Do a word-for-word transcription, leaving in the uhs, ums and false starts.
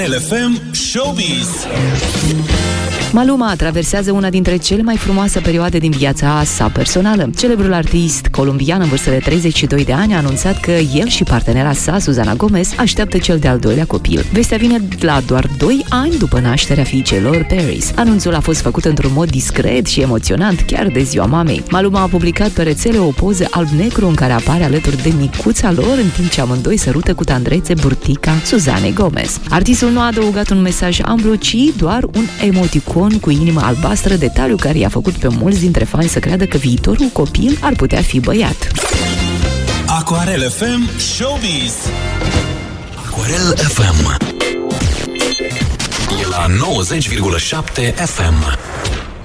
L F M Showbiz. Maluma traversează una dintre cele mai frumoase perioade din viața sa personală. Celebrul artist colombian în vârstă de treizeci și doi de ani a anunțat că el și partenera sa, Susana Gomez, așteaptă cel de-al doilea copil. Vestea vine la doar doi ani după nașterea fiicelor Paris. Anunțul a fost făcut într-un mod discret și emoționant chiar de ziua mamei. Maluma a publicat pe rețele o poză alb-negru în care apare alături de micuța lor, în timp ce amândoi sărută cu tandrețe burtica Susane Gomez. Artistul nu a adăugat un mesaj amplu, ci doar un emoticon cu inimă albastră, detaliu care i-a făcut pe mulți dintre fani să creadă că viitorul copil ar putea fi băiat. Aquarel F M Showbiz. Aquarel F M e la nouăzeci virgulă șapte F M.